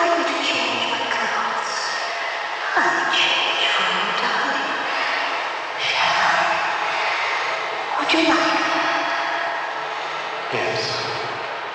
like me to change my clothes? I'll change for you, darling. Shall I? Would you like that? Yes.